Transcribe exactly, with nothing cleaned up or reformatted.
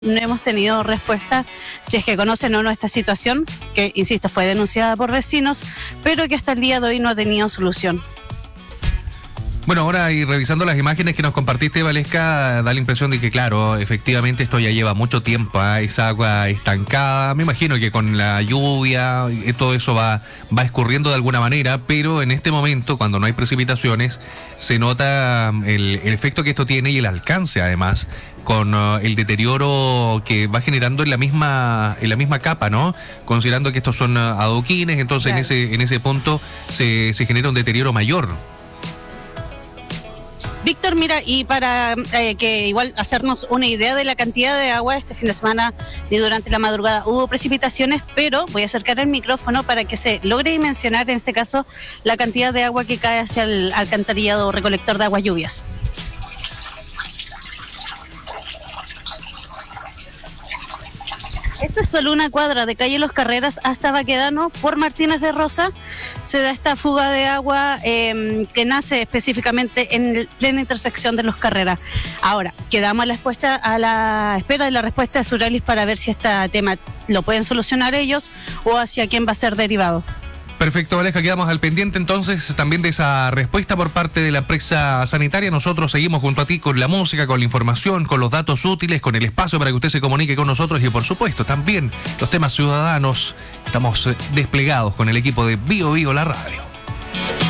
No hemos tenido respuesta si es que conocen o no esta situación, que, insisto, fue denunciada por vecinos, pero que hasta el día de hoy no ha tenido solución. Bueno, ahora y revisando las imágenes que nos compartiste, Valesca, da la impresión de que, claro, efectivamente esto ya lleva mucho tiempo, ¿eh? Esa agua estancada. Me imagino que con la lluvia eh, todo eso va, va escurriendo de alguna manera, pero en este momento, cuando no hay precipitaciones, se nota el, el efecto que esto tiene y el alcance, además, con uh, el deterioro que va generando en la misma en la misma capa, ¿no? Considerando que estos son uh, adoquines, entonces claro, en ese en ese punto se, se genera un deterioro mayor. Víctor, mira, y para eh, que igual hacernos una idea de la cantidad de agua, este fin de semana y durante la madrugada hubo precipitaciones, pero voy a acercar el micrófono para que se logre dimensionar, en este caso, la cantidad de agua que cae hacia el alcantarillado recolector de aguas lluvias. Esto es solo una cuadra de calle Los Carreras hasta Baquedano por Martínez de Rosa. Se da esta fuga de agua eh, que nace específicamente en plena intersección de Los Carreras. Ahora, quedamos a la, respuesta, a la espera de la respuesta de Suralis para ver si este tema lo pueden solucionar ellos o hacia quién va a ser derivado. Perfecto, Valesca, quedamos al pendiente entonces también de esa respuesta por parte de la empresa sanitaria. Nosotros seguimos junto a ti con la música, con la información, con los datos útiles, con el espacio para que usted se comunique con nosotros y por supuesto también los temas ciudadanos. Estamos desplegados con el equipo de Bio Bio, la radio.